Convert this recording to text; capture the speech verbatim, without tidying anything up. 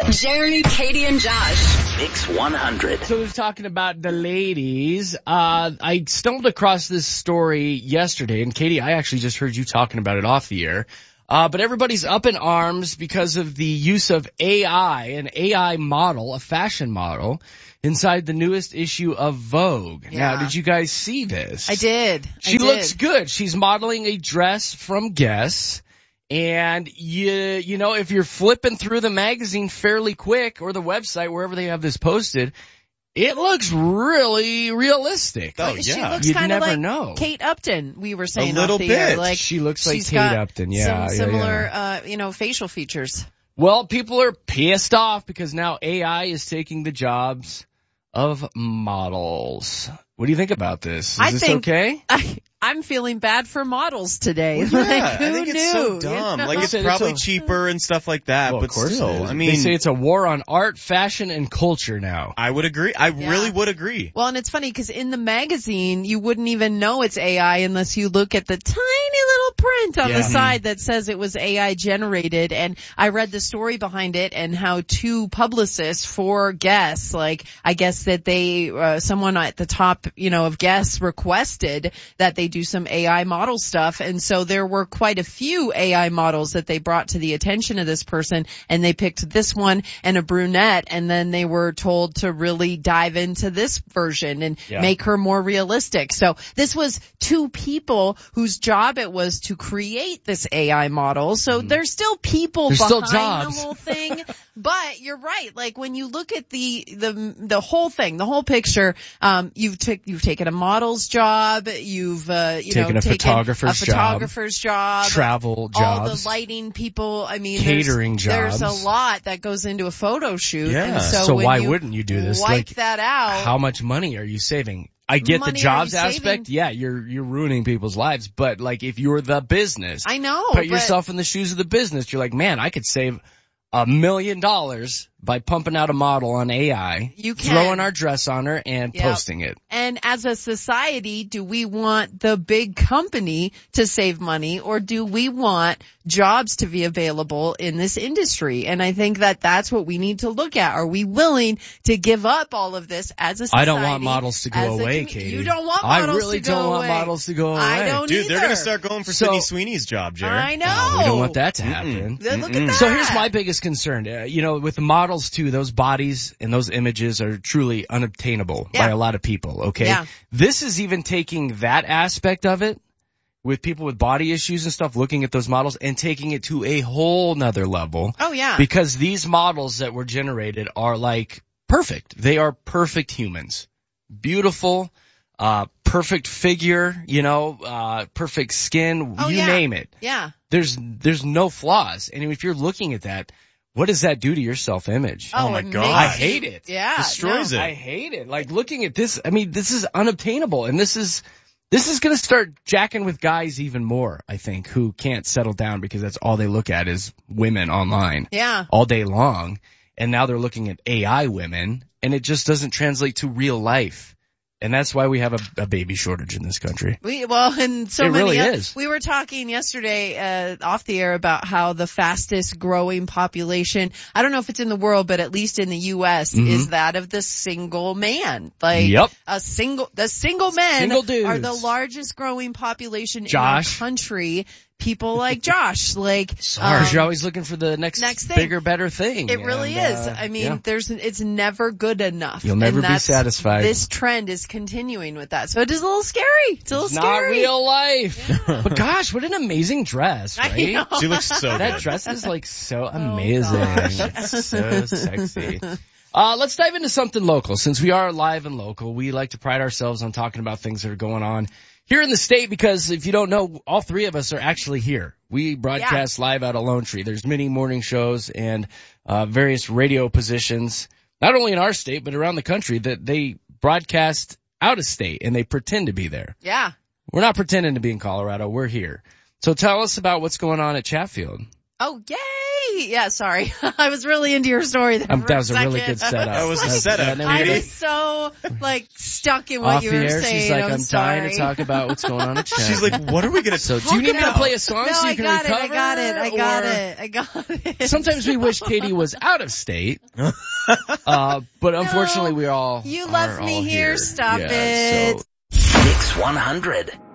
Jeremy, Katie, and Josh. Mix one hundred. So we're talking about the ladies. Uh, I stumbled across this story yesterday, and Katie, I actually just heard you talking about it off the air. Uh, but everybody's up in arms because of the use of A I, an A I model, a fashion model, inside the newest issue of Vogue. Yeah. Now, did you guys see this? I did. She I did. looks good. She's modeling a dress from Guess. And you, you know, if you're flipping through the magazine fairly quick or the website, wherever they have this posted, it looks really realistic. Oh, She yeah. looks You'd kind of never like know. Kate Upton, we were saying A little off the air. bit. Like, She looks like she's Kate got Upton. Yeah, some yeah, similar, yeah. uh, you know, facial features. Well, people are pissed off because now A I is taking the jobs of models. What do you think about this? Is I this think, okay? I, I'm feeling bad for models today. Yeah, like, who I think knew? it's so you dumb. know? Like, it's It's probably a- cheaper and stuff like that, Well, but of course still, it is. I mean, they say it's a war on art, fashion, and culture now. I would agree. I Yeah. really would agree. Well, and it's funny because in the magazine, you wouldn't even know it's A I unless you look at the tiny little print on Yeah. the side that says it was A I generated. And I read the story behind it and how two publicists for Guess, like, I guess that they, uh, someone at the top, you know, of Guess requested that they do some A I model stuff. And so there were quite a few A I models that they brought to the attention of this person, and they picked this one and a brunette, and then they were told to really dive into this version and Yeah. make her more realistic. So this was two people whose job it was to create this A I model. So there's still people There's still behind jobs. the whole thing. But you're right. Like when you look at the, the, the whole thing, the whole picture, um, you've took, you've taken a model's job, you've, uh, you Taken know, a taken photographer's a photographer's job, Travel all jobs. the lighting people. I mean, Catering there's, jobs. there's a lot that goes into a photo shoot. Yeah. And so So when why you wouldn't you do this? Wipe Like, that out. How much money are you saving? I get Money the are jobs you aspect. saving? Yeah, you're you're ruining people's lives. But like, if you're the business, I know. put but yourself in the shoes of the business. You're like, man, I could save a million dollars by pumping out a model on A I, You can. throwing our dress on her, and Yep. posting it. And as a society, do we want the big company to save money, or do we want jobs to be available in this industry? And I think that that's what we need to look at. Are we willing to give up all of this as a society? I don't want models to go as a away, commu- Katie. You don't want I models really to go don't want away. models to go away. I don't Dude, they're either. gonna start going for So- Sydney Sweeney's job, Jared. I know. Oh, we don't want that to happen. Look at that. So here's my biggest concern. Uh, you know, with the models too, those bodies and those images are truly unobtainable Yeah. by a lot of people, okay? Yeah. This is even taking that aspect of it with people with body issues and stuff, looking at those models and taking it to a whole nother level. Oh yeah. Because these models that were generated are like perfect. They are perfect humans. Beautiful, uh, perfect figure, you know, uh, perfect skin, Oh, you yeah. name it. yeah. There's, there's no flaws. And if you're looking at that, what does that do to your self-image? Oh, my it God. makes I you- hate it. Yeah. Destroys no. it. I hate it. Like looking at this, I mean, this is unobtainable, and this is, this is gonna start jacking with guys even more, I think, who can't settle down because that's all they look at is women online Yeah. all day long. And now they're looking at A I women, and it just doesn't translate to real life. And that's why we have a, a baby shortage in this country. We, well, and so It many, really uh, is. we were talking yesterday, uh, off the air about how the fastest growing population, I don't know if it's in the world, but at least in the U S Mhm. is that of the single man. Like, Yep. a single, the single men Single dudes. are the largest growing population Josh. in our country. People like Josh, like, Sorry, um, you're always looking for the next, next thing. bigger, better thing. it really And, is. uh, I mean, yeah. there's, it's never good enough. You'll never And be that's- satisfied. This trend is continuing with that. So it is a little scary. It's a little It's not scary. real life. But gosh, what an amazing dress, I right? know. She looks so That good. dress is like so Oh, amazing. gosh. It's so sexy. Uh, let's dive into something local. Since we are live and local, we like to pride ourselves on talking about things that are going on here in the state, because if you don't know, all three of us are actually here. We broadcast live out of Lone Tree. There's many morning shows and uh, various radio positions, not only in our state, but around the country, that they broadcast out of state and they pretend to be there. Yeah. We're not pretending to be in Colorado. We're here. So tell us about what's going on at Chatfield. Oh, yay! Yeah, sorry. I was really into your story there Um, for that a was a really second. good setup. That was a That's- setup, that- I Katie. was so, like, stuck in what Off you the were air, saying. she's like, I'm, I'm sorry. dying to talk about what's going on at Channel. She's like, what are we gonna so talk do you need me to about? play a song No, so you I can got recover? it, I got it, I got or- it, I got it. Sometimes we wish Katie was out of state, uh, but unfortunately we all You are left me all here, stop yeah, it. So Mix one hundred.